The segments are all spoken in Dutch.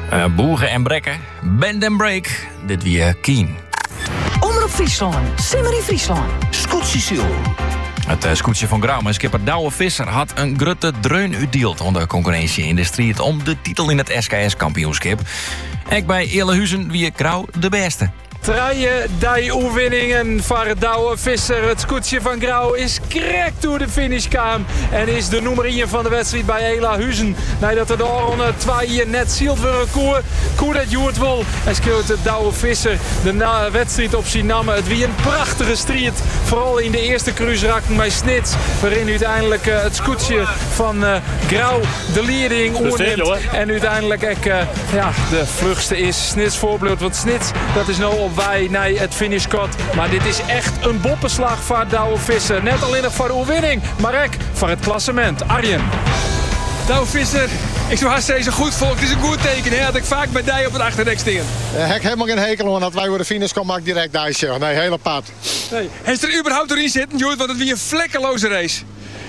Boegen en brekken, bend en break, dit weer Kien. Omroep Friesland, Simmer in Friesland. Scootsie Sil. Het scootje van Grauw en skipper Douwe Visser had een grote dreun uitdeeld onder de concurrentie in de strijd om de titel in het SKS-kampioenschap. En bij Eerlehuizen wie Grauw de beste. Treien die oefeningen van Douwe Visser. Het scootje van Grauw is correct door de finish kwam. En is de nummer 1 van de wedstrijd bij Eerlehuizen. Nadat er de Orne 2 net zield voor koer dat Joert wil. En scheelt Douwe Visser de wedstrijd op zijn namen. Het wie een prachtige strijd. Vooral in de eerste cruiserakken bij Snits. Waarin uiteindelijk het scootje van Grauw de leiding oorneemt. En uiteindelijk de vlugste is Snits voorbeeld. Want Snits, dat is nou op wij naar het finishkot. Maar dit is echt een boppenslag van Douwe Visser. Net alleen nog voor de overwinning, maar ook voor het klassement. Arjen. Douwe Visser, ik zou haast zeggen goed volk. Het is een goed teken. Hè? Dat ik vaak bij die op het achterdek steen. Ik heb helemaal geen hekel aan dat wij voor de finish komen, maak ik direct duisje. Nee, hele pad. Nee. Heeft er überhaupt erin zitten, Joert? Want het was een vlekkeloze race.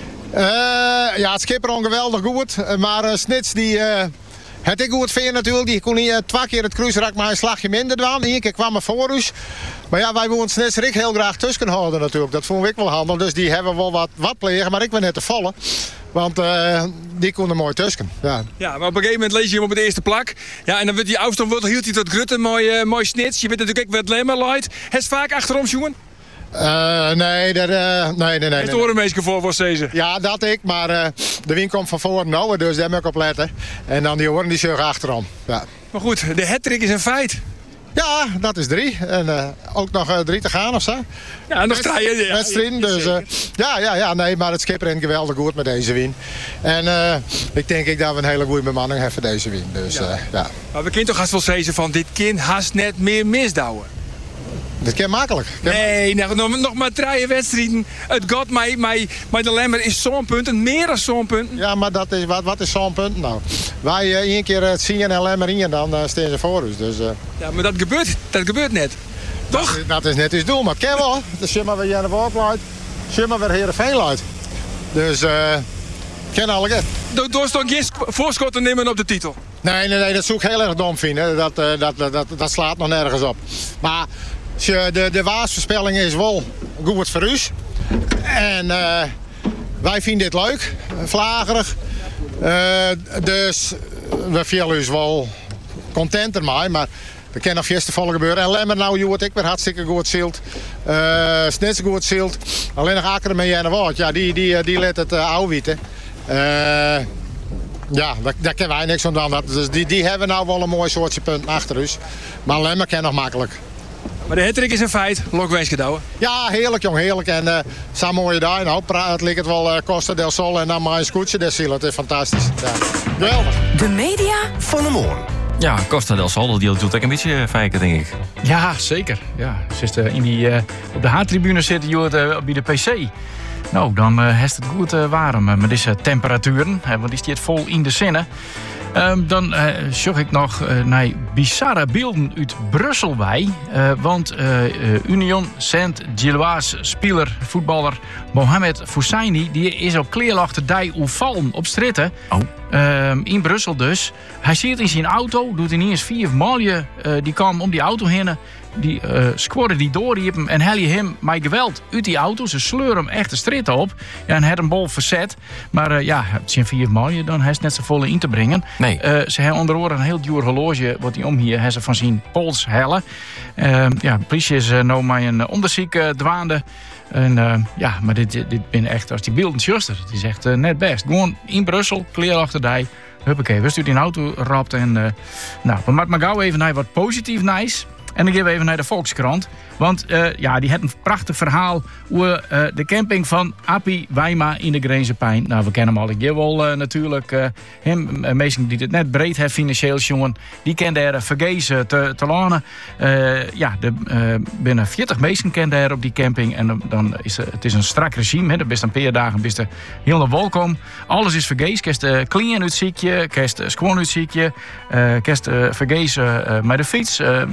Het skipper geweldig goed. Maar Snits die... Het ik goed vind natuurlijk, die kon niet 2 keer het cruiserak maar een slagje minder doen. 1 keer kwam er voor ons. Maar ja, wij wilden Snits Rick heel graag tussen houden natuurlijk. Dat vond ik wel handig. Dus die hebben wel wat plegen, maar ik ben net te vallen. Want die kon er mooi tussen. Ja, maar op een gegeven moment lees je hem op de eerste plak. Ja, en dan wordt die afstand hield hij tot Grutte, mooi Snits. Je bent natuurlijk ook wat lemmer light. Hij is vaak achterom, jongen. Nee. Heeft de orenmeester voor deze? Ja, dat ik, maar de wind komt van voren nou, dus daar moet ik op letten. En dan die oren die zeugen achterom. Ja. Maar goed, de hattrick is een feit. Ja, dat is 3. En ook nog 3 te gaan of zo. Ja, nog 3 wedstrijden. Dus nee, maar het skipper rent geweldig goed met deze win. En ik denk dat we een hele goede bemanning hebben voor deze win. Dus, ja. Maar we kunnen toch haast wel zeggen van dit kind haast net meer misdouwen. Dat kan makkelijk. Nee, nog maar 3 wedstrijden. Het gaat maar de lemmer is zo'n punten, meer dan zo'n punten. Ja, maar dat is, wat is zo'n punt nou? Wij 1 keer het zien en lemmer in en dan staan ze voor ons. Dus, ja, maar dat gebeurt net. Toch? Dat is net iets doel, maar het kan wel. Dus zie maar weer Jelle Worp luidt, zie maar weer Heerenveen luidt. Dus ken alle keer. Door toch geen voorschotten nemen op de titel? Nee, dat zou ik heel erg dom vinden. Dat slaat nog nergens op. Maar de waasvoorspelling is wel goed voor u. En wij vinden dit leuk, vlagerig. Dus we vinden ons wel content ermee. Maar er kan nog veel gebeuren. En Lemmer nou, Joert, ik ben hartstikke goed zield. Snits goed zield. Alleen nog Akkeren met Jenne Woord. Ja, die let het ouwieten. Ja, daar kunnen wij niks aan doen. Dus die hebben nou wel een mooi soortje punten achter ons. Maar Lemmer kan nog makkelijk. Maar de hattrick is een feit. Lokwees gedouwen. Ja, heerlijk jong, heerlijk. En zo'n mooie dag. Nou, het lijkt het wel Costa del Sol en dan maar een scootje del Sil. Het is fantastisch. Ja. Geweldig. De media van de morgen. Ja, Costa del Sol, die doet ook een beetje fijken, denk ik. Ja, zeker. Ja, ze is op de H-tribune zitten bij de PC. Nou, dan heeft het goed warm met deze temperaturen. Want die staat vol in de zinnen. Dan zocht ik nog naar bizarre beelden uit Brussel bij. Want Union Saint-Gilloise speler, voetballer Mohamed Foussaini, die is op kleerlachte dij vallen op stritten. Oh. In Brussel dus. Hij zit in zijn auto, doet hij niet eens 4 malje. Die kwam om die auto heen. Die scoorde die door en hel je hem met geweld uit die auto. Ze sleuren hem echt de strit op. Ja, en had een bal verzet. Maar het zijn 4 malje, dan heeft het net zo volle in te brengen. Nee. Ze hebben onder andere een heel duur horloge wat hij om hier hebben ze van zijn pols hellen. De politie is nou maar een onderzoek dwaande. En maar dit ben echt, als die beelden juster. Het is echt net best. Gewoon in Brussel, kleerachterdij. Huppakee, we sturen in de auto rapt en we maken maar gauw even naar wat positief nice. En dan gaan we even naar de Volkskrant. Want die had een prachtig verhaal over de camping van Appie Wijma in de Grenzepijn. Nou, we kennen hem al. Ik geef wel natuurlijk hem, mensen die het net breed hebben financieel, jongen, die kennen daar vergezen te lanen. Er binnen 40 mensen kennen daar op die camping. En dan is het is een strak regime. Hè. Best een paar dagen, best heel welkom. Alles is vergezen. Kerst clean uitziekje, kerst schoon uitziekje, kerst vergezen met de fiets. Alles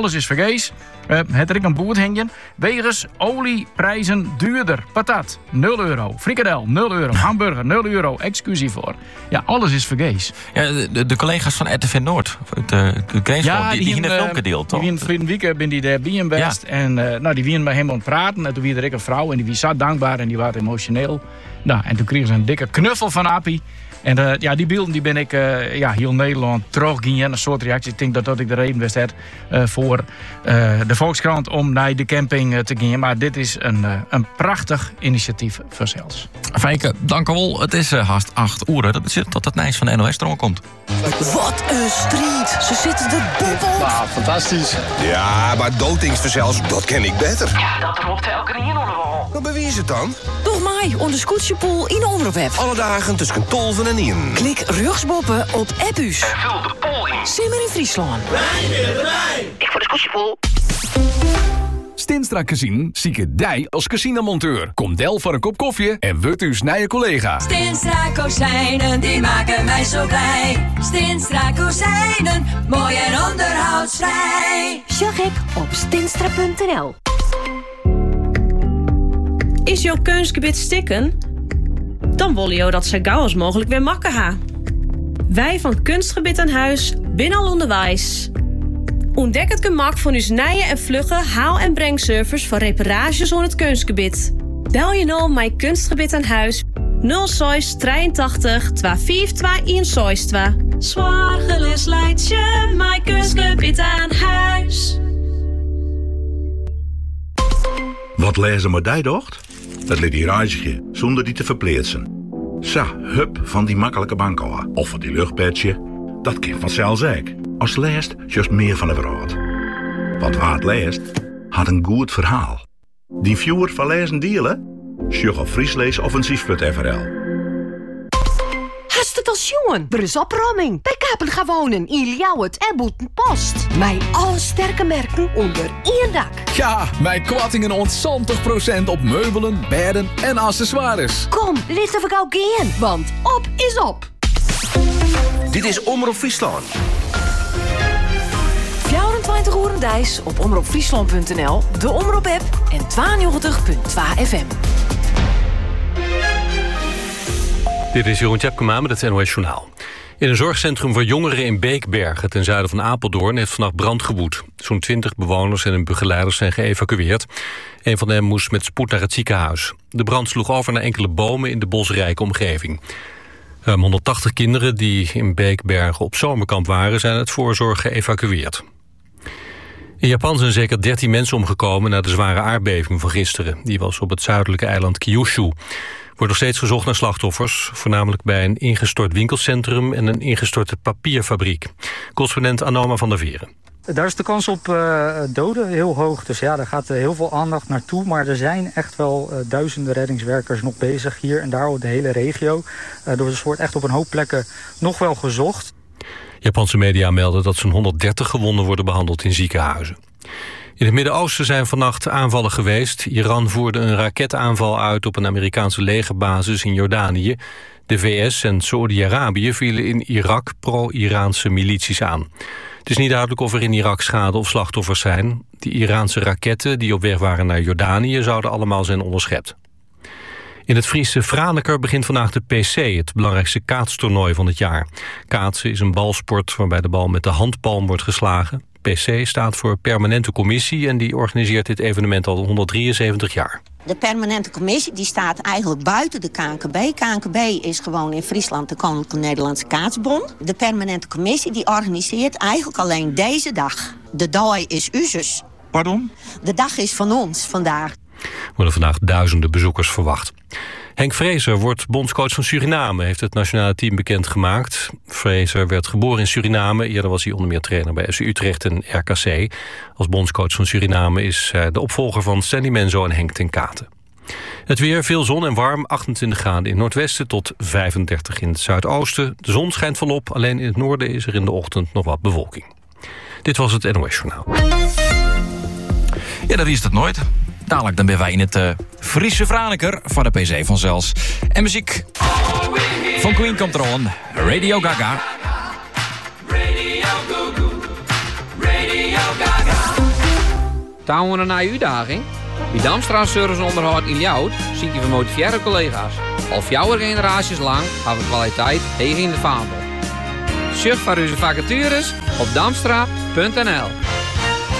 alles is vergees. Het er een boert hingen. Wegens olieprijzen duurder. Patat, €0. Frikadel, €0. Hamburger, €0. Excusie voor. Ja, alles is vergees. Ja, de collega's van RTV Noord, de Greenspoor, die hebben een film gedeeld, toch? Die wien verleden week ben die daar bij hem best. Ja. En die wien bij hem aan het praten. En toen wie er een vrouw en die was zo dankbaar en die was emotioneel. Nou, en toen kregen ze een dikke knuffel van Appie. En die beelden die ben ik heel Nederland teruggingen. Een soort reactie. Ik denk dat ik de reden was voor de Volkskrant om naar de camping te gaan. Maar dit is een prachtig initiatief voor zelfs. Fijke, dank u wel. Het is haast 8 uur. Dat betekent dat het nieuws van de NOS erom komt. Wat een strijd. Ze zitten de boep op. Nou, fantastisch. Ja, maar dotingsverzels, dat ken ik beter. Ja, dat roept elke keer in onderwal. Maar bij wie is het dan? Toch mij, onder Scootjepool in de omroep-app. Alle dagen tussen 12 en 1. Klik rechtsboppen op Appus. En vul de poll in. Simmer in Friesland. Ik voor de Scootjepool. Stinstra Casino zieke dij als casinomonteur. Kom del voor een kop koffie en word uw snije collega. Stinstra kozijnen, die maken mij zo blij. Stinstra kozijnen, mooi en onderhoudsvrij. Zag ik op stinstra.nl. Is jouw kunstgebied stikken? Dan willen jou dat zo gauw als mogelijk weer makken ha. Wij van Kunstgebied aan Huis binnen al onderwijs. Ontdek het gemak van uw nije en vlugge haal- en brengservice voor reparages aan het kunstgebied. Bel je nou mijn Kunstgebied aan Huis 06 83 25 162. Zwaar gelis leidt je mijn Kunstgebied aan Huis. Wat lezen maar die docht? Dat liet die reisje zonder die te verpleetsen. Sa, hup van die makkelijke bank af. Of van die luchtpetje. Dat kind vanzelfs ik. Als leest, juist meer van de wereld. Want waar het leest, had een goed verhaal. Die viewer van lezen dealen? Sjug op friesleesoffensief.nl. Hast het als jongen? Er is opromming. Bij Kapen gaan wonen in Ljouwert en Boetenpost. Mijn alle sterke merken onder één dak. Ja, mijn kwattingen ontzontig % op meubelen, bedden en accessoires. Kom, dit is even gauw gaan, want op is op. Dit is Omroep Friesland. 24 uur een dijs op omroepfriesland.nl, de Omroep-app en 92.2 FM. Dit is Jeroen Tjepkema met het NOS Journaal. In een zorgcentrum voor jongeren in Beekbergen ten zuiden van Apeldoorn heeft vannacht brand gewoed. Zo'n 20 bewoners en hun begeleiders zijn geëvacueerd. Een van hen moest met spoed naar het ziekenhuis. De brand sloeg over naar enkele bomen in de bosrijke omgeving. 180 kinderen die in Beekbergen op zomerkamp waren zijn uit voorzorg geëvacueerd. In Japan zijn zeker 13 mensen omgekomen na de zware aardbeving van gisteren. Die was op het zuidelijke eiland Kyushu. Er wordt nog steeds gezocht naar slachtoffers, voornamelijk bij een ingestort winkelcentrum en een ingestorte papierfabriek. Correspondent Anoma van der Veren. Daar is de kans op doden heel hoog. Dus ja, daar gaat heel veel aandacht naartoe. Maar er zijn echt wel duizenden reddingswerkers nog bezig hier en daar op de hele regio. Dus er wordt echt op een hoop plekken nog wel gezocht. Japanse media melden dat zo'n 130 gewonden worden behandeld in ziekenhuizen. In het Midden-Oosten zijn vannacht aanvallen geweest. Iran voerde een raketaanval uit op een Amerikaanse legerbasis in Jordanië. De VS en Saoedi-Arabië vielen in Irak pro-Iraanse milities aan. Het is niet duidelijk of er in Irak schade of slachtoffers zijn. Die Iraanse raketten die op weg waren naar Jordanië zouden allemaal zijn onderschept. In het Friese Franeker begint vandaag de PC, het belangrijkste kaatstoernooi van het jaar. Kaatsen is een balsport waarbij de bal met de handpalm wordt geslagen. PC staat voor Permanente Commissie en die organiseert dit evenement al 173 jaar. De Permanente Commissie die staat eigenlijk buiten de KNKB. KNKB is gewoon in Friesland de Koninklijke Nederlandse Kaatsbond. De Permanente Commissie die organiseert eigenlijk alleen deze dag. De dag is uzes. Pardon? De dag is van ons vandaag. Er worden vandaag duizenden bezoekers verwacht. Henk Vrezer wordt bondscoach van Suriname, heeft het nationale team bekendgemaakt. Vrezer werd geboren in Suriname. Eerder was hij onder meer trainer bij FC Utrecht en RKC. Als bondscoach van Suriname is hij de opvolger van Sandy Menzo en Henk ten Katen. Het weer, veel zon en warm, 28 graden in het noordwesten tot 35 in het zuidoosten. De zon schijnt volop, alleen in het noorden is er in de ochtend nog wat bewolking. Dit was het NOS Journaal. Ja, dat is het nooit. Dadelijk dan ben wij in het Friese Franeker van de PC van Zels. En muziek van Queen komt er aan. Radio Gaga. Radio Gaga. Touwen een nieuwe uitdaging? Bij Damstra Service Onderhoud in Ljouwt zie je gemotiveerde collega's. Al 4 generaties lang hebben we kwaliteit tegen in de vaandel. Surf voor onze vacatures op damstra.nl.